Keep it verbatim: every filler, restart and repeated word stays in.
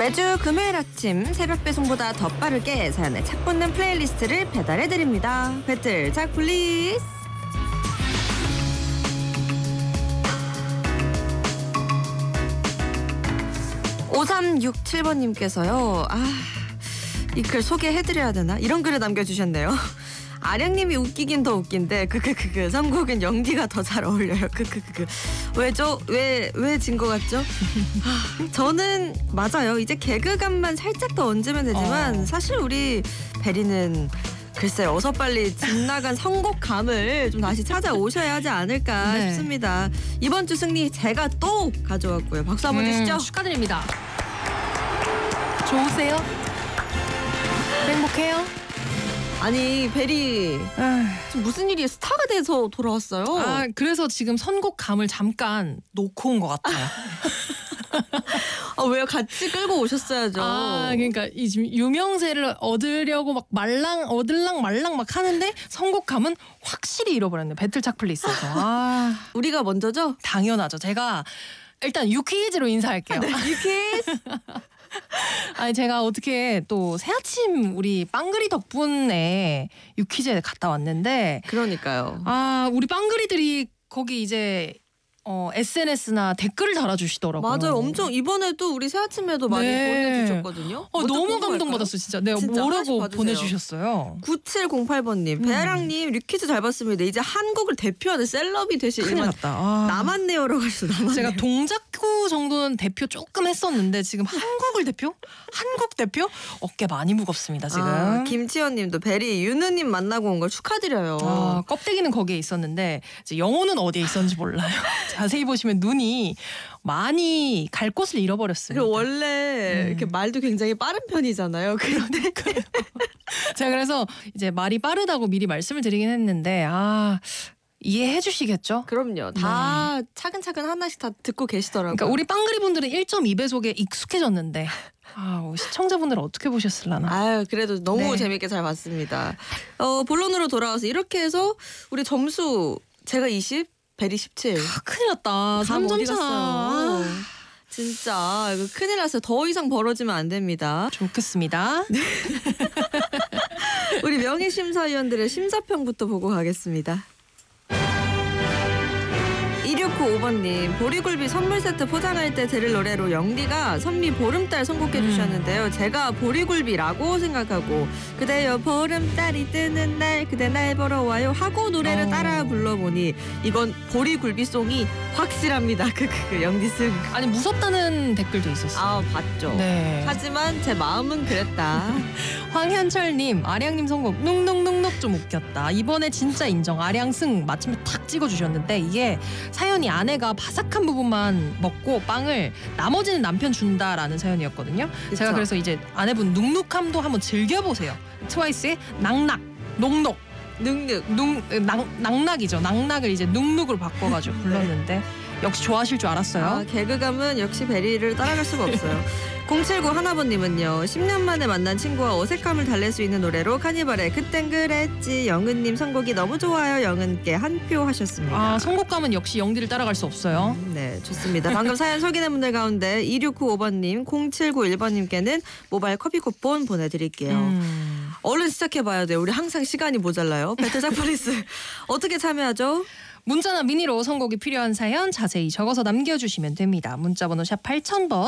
매주 금요일 아침 새벽 배송보다 더 빠르게 사연에 착 붙는 플레이리스트를 배달해드립니다. 배틀 착 플리즈. 오삼육칠 번님께서요. 아, 이 글 소개해드려야 되나? 이런 글을 남겨주셨네요. 아량님이 웃기긴 더 웃긴데 그그그그 삼국은 영디가 더 잘 어울려요. 그그그그 왜죠? 왜 왜 진 것 같죠? 저는 맞아요. 이제 개그감만 살짝 더 얹으면 되지만 어. 사실 우리 베리는 글쎄요. 어서 빨리 집 나간 선곡감을 좀 다시 찾아오셔야 하지 않을까 네. 싶습니다. 이번 주 승리 제가 또 가져왔고요. 박수 한번 주시죠. 음, 축하드립니다. 좋으세요? 행복해요? 아니 베리 지금 무슨 일이 스타가 돼서 돌아왔어요? 아 그래서 지금 선곡감을 잠깐 놓고 온 것 같아요. 아 왜요? 같이 끌고 오셨어야죠. 아 그러니까 이 지금 유명세를 얻으려고 막 말랑 얻을랑 말랑 막 하는데 선곡감은 확실히 잃어버렸네. 배틀착 플리스에서. 아 우리가 먼저죠? 당연하죠. 제가 일단 유퀴즈로 인사할게요. 네, 유퀴즈. 아니 제가 어떻게 또 새아침 우리 빵그리 덕분에 유퀴즈에 갔다 왔는데 그러니까요. 아 우리 빵그리들이 거기 이제 어, 에스엔에스나 댓글을 달아주시더라고요. 맞아요. 엄청 이번에도 우리 새아침에도 많이 네. 보내주셨거든요. 어, 너무 감동받았어요. 진짜. 내가 진짜 뭐라고 보내주셨어요. 구칠공팔 번님. 음. 배아랑님 류퀴즈 잘 봤습니다. 이제 한국을 대표하는 셀럽이 되실 큰일 일만 났다. 아. 남았네요라고 하셔서 남았네요. 제가 동작구 정도는 대표 조금 했었는데 지금 한국을 대표? 한국 대표? 어깨 많이 무겁습니다 지금. 아, 김치현님도 베리 윤우님 만나고 온 걸 축하드려요. 아, 껍데기는 거기에 있었는데 이제 영혼은 어디에 있었는지 몰라요. 자세히 보시면 눈이 많이 갈 곳을 잃어버렸어요. 그리고 원래 음. 이렇게 말도 굉장히 빠른 편이잖아요. 그런데 제가 그래서 이제 말이 빠르다고 미리 말씀을 드리긴 했는데 아 이해해 주시겠죠? 그럼요. 다 네. 차근차근 하나씩 다 듣고 계시더라고요. 그러니까 우리 빵그리 분들은 일 점 이 배속에 익숙해졌는데 아, 시청자분들은 어떻게 보셨을라나? 아유, 그래도 너무 네. 재밌게 잘 봤습니다. 어, 본론으로 돌아와서 이렇게 해서 우리 점수 제가 이십, 베리 십칠. 아, 큰일 났다. 삼 점 차. 아, 진짜 이거 큰일 났어요. 더 이상 벌어지면 안 됩니다. 좋겠습니다. 네. 우리 명예심사위원들의 심사평부터 보고 가겠습니다. 이육구오 번님 보리굴비 선물 세트 포장할 때 들을 노래로 영디가 선미 보름달 선곡해 음. 주셨는데요. 제가 보리굴비라고 생각하고 그대여 보름달이 뜨는 날 그대 날 보러 와요 하고 노래를 어. 따라 불러보니 이건 보리굴비송이 확실합니다. 크크 영디 승. 아니 무섭다는 댓글도 있었어요. 아 봤죠. 네. 하지만 제 마음은 그랬다. 황현철님 아량님 선곡 눅눅눅눅 좀 웃겼다. 이번에 진짜 인정. 아량 승 마침에 탁 찍어주셨는데 이게 사연이 아내가 바삭한 부분만 먹고 빵을 나머지는 남편 준다라는 사연이었거든요. 그쵸? 제가 그래서 이제 아내분 눅눅함도 한번 즐겨보세요. 트와이스의 낙낙, 녹녹, 눅눅, 눅, 낙, 낙낙이죠. 낙낙을 이제 눅눅으로 바꿔가지고 불렀는데 역시 좋아하실 줄 알았어요. 아, 개그감은 역시 베리를 따라갈 수가 없어요. 공칠구 하나번님은요. 십 년 만에 만난 친구와 어색함을 달랠 수 있는 노래로 카니발의 그땐 그랬지. 영은님 선곡이 너무 좋아요. 영은께 한 표 하셨습니다. 아, 선곡감은 역시 영디를 따라갈 수 없어요. 음, 네, 좋습니다. 방금 사연 소개된 분들 가운데 이육구오 번님, 공칠구일 번님께는 모바일 커피 쿠폰 보내드릴게요. 음. 얼른 시작해봐야 돼요. 우리 항상 시간이 모자라요. 배틀작 플리스 어떻게 참여하죠? 문자나 미니로 선곡이 필요한 사연 자세히 적어서 남겨주시면 됩니다. 문자번호 샵 팔천 번